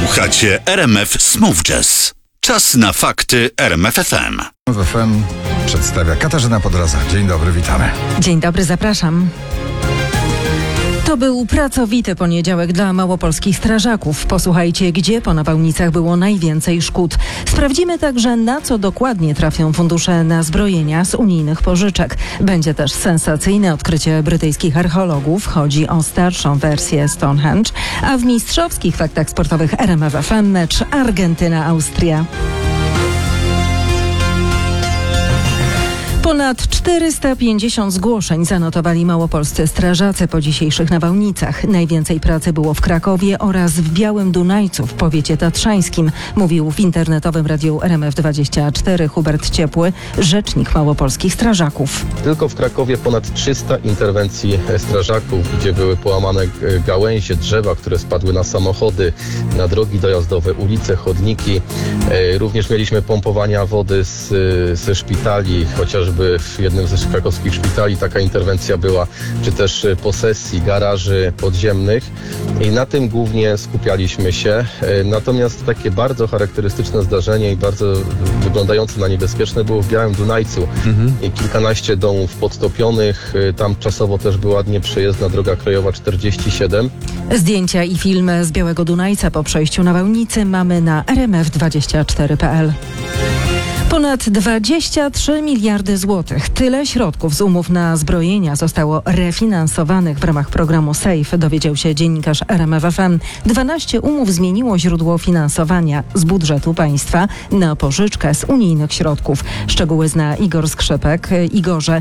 Słuchacie RMF Smooth Jazz. Czas na fakty RMF FM. FM przedstawia Katarzyna Podroza. Dzień dobry, witamy. Dzień dobry, zapraszam. To był pracowity poniedziałek dla małopolskich strażaków. Posłuchajcie, gdzie po nawałnicach było najwięcej szkód. Sprawdzimy także, na co dokładnie trafią fundusze na zbrojenia z unijnych pożyczek. Będzie też sensacyjne odkrycie brytyjskich archeologów. Chodzi o starszą wersję Stonehenge. A w mistrzowskich faktach sportowych RMF FM mecz Argentyna-Austria. Ponad 450 zgłoszeń zanotowali małopolscy strażacy po dzisiejszych nawałnicach. Najwięcej pracy było w Krakowie oraz w Białym Dunajcu w powiecie tatrzańskim, mówił w internetowym radiu RMF24 Hubert Ciepły, rzecznik małopolskich strażaków. Tylko w Krakowie ponad 300 interwencji strażaków, gdzie były połamane gałęzie, drzewa, które spadły na samochody, na drogi dojazdowe, ulice, chodniki. Również mieliśmy pompowania wody ze szpitali, chociażby w jednym ze krakowskich szpitali taka interwencja była, czy też posesji, garaży podziemnych i na tym głównie skupialiśmy się. Natomiast takie bardzo charakterystyczne zdarzenie i bardzo wyglądające na niebezpieczne było w Białym Dunajcu. I kilkanaście domów podtopionych, tam czasowo też była nieprzejezdna droga krajowa 47. Zdjęcia i filmy z Białego Dunajca po przejściu nawałnicy mamy na rmf24.pl. Ponad 23 miliardy złotych. Tyle środków z umów na zbrojenia zostało refinansowanych w ramach programu SAFE, dowiedział się dziennikarz RMF FM. 12 umów zmieniło źródło finansowania z budżetu państwa na pożyczkę z unijnych środków. Szczegóły zna Igor Skrzypek. Igorze,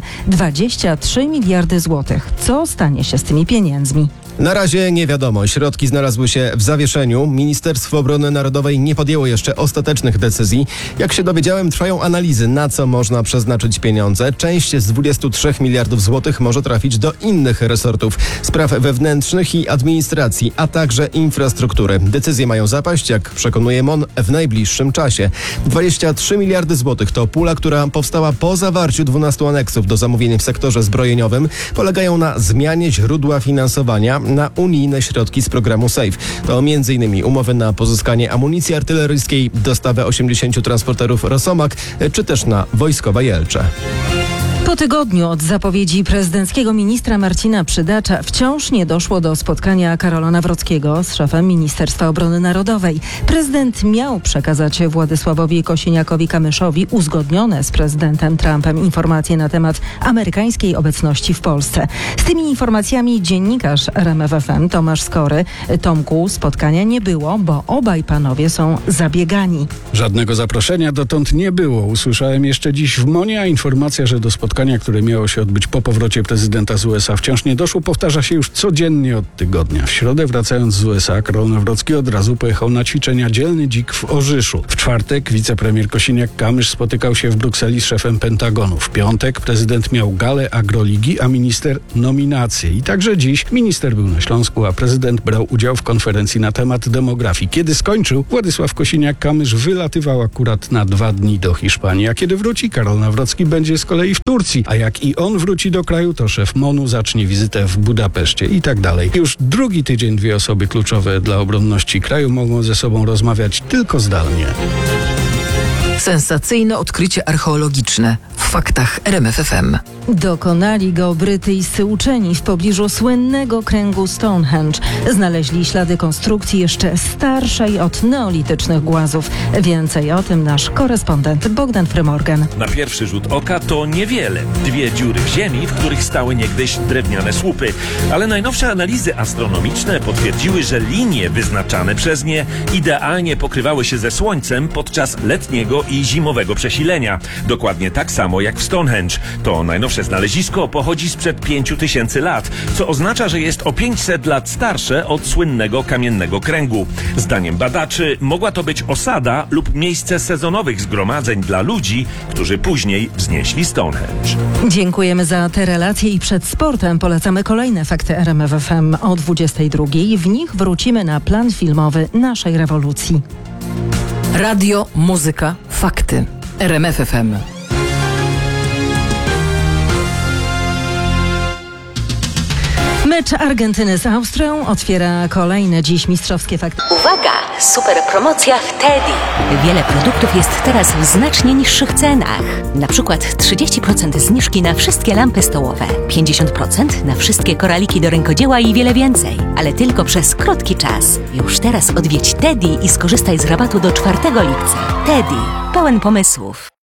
23 miliardy złotych. Co stanie się z tymi pieniędzmi? Na razie nie wiadomo. Środki znalazły się w zawieszeniu. Ministerstwo Obrony Narodowej nie podjęło jeszcze ostatecznych decyzji. Jak się dowiedziałem, trwają analizy, na co można przeznaczyć pieniądze. Część z 23 miliardów złotych może trafić do innych resortów, spraw wewnętrznych i administracji, a także infrastruktury. Decyzje mają zapaść, jak przekonuje MON, w najbliższym czasie. 23 miliardy złotych to pula, która powstała po zawarciu 12 aneksów do zamówień w sektorze zbrojeniowym. Polegają na zmianie źródła finansowania na unijne środki z programu SAFE. To m.in. umowy na pozyskanie amunicji artyleryjskiej, dostawę 80 transporterów Rosomak, czy też na wojskowe Jelcze. Po tygodniu od zapowiedzi prezydenckiego ministra Marcina Przydacza wciąż nie doszło do spotkania Karola Nawrockiego z szefem Ministerstwa Obrony Narodowej. Prezydent miał przekazać Władysławowi Kosiniakowi-Kamyszowi uzgodnione z prezydentem Trumpem informacje na temat amerykańskiej obecności w Polsce. Z tymi informacjami dziennikarz RMF FM Tomasz Skory. Tomku, spotkania nie było, bo obaj panowie są zabiegani. Żadnego zaproszenia dotąd nie było. Usłyszałem jeszcze dziś w MONie, a informacja, że do spotkania, które miało się odbyć po powrocie prezydenta z USA, wciąż nie doszło, powtarza się już codziennie od tygodnia. W środę, wracając z USA, Karol Nawrocki od razu pojechał na ćwiczenia Dzielny Dzik w Orzyszu. W czwartek wicepremier Kosiniak-Kamysz spotykał się w Brukseli z szefem Pentagonu. W piątek prezydent miał galę Agroligi, a minister nominacje. I także dziś minister był na Śląsku, a prezydent brał udział w konferencji na temat demografii. Kiedy skończył, Władysław Kosiniak-Kamysz wylatywał akurat na 2 dni do Hiszpanii, a kiedy wróci, Karol Nawrocki będzie z kolei w Turcji. A jak i on wróci do kraju, to szef MON-u zacznie wizytę w Budapeszcie i tak dalej. Już drugi tydzień dwie osoby kluczowe dla obronności kraju mogą ze sobą rozmawiać tylko zdalnie. Sensacyjne odkrycie archeologiczne w faktach RMF FM. Dokonali go brytyjscy uczeni w pobliżu słynnego kręgu Stonehenge. Znaleźli ślady konstrukcji jeszcze starszej od neolitycznych głazów. Więcej o tym nasz korespondent Bogdan Frymorgan. Na pierwszy rzut oka to niewiele. 2 dziury w ziemi, w których stały niegdyś drewniane słupy. Ale najnowsze analizy astronomiczne potwierdziły, że linie wyznaczane przez nie idealnie pokrywały się ze Słońcem podczas letniego i zimowego przesilenia. Dokładnie tak samo jak w Stonehenge. To najnowsze znalezisko pochodzi sprzed 5000 lat, co oznacza, że jest o 500 lat starsze od słynnego kamiennego kręgu. Zdaniem badaczy mogła to być osada lub miejsce sezonowych zgromadzeń dla ludzi, którzy później wznieśli Stonehenge. Dziękujemy za te relacje i przed sportem polecamy kolejne fakty RMF FM o 22:00. W nich wrócimy na plan filmowy naszej rewolucji. Radio, muzyka, fakty. RMF FM. Mecz Argentyny z Austrią otwiera kolejne dziś mistrzowskie fakty. Uwaga! Super promocja w Teddy. Wiele produktów jest teraz w znacznie niższych cenach. Na przykład 30% zniżki na wszystkie lampy stołowe, 50% na wszystkie koraliki do rękodzieła i wiele więcej. Ale tylko przez krótki czas. Już teraz odwiedź Teddy i skorzystaj z rabatu do 4 lipca. Teddy. Pełen pomysłów.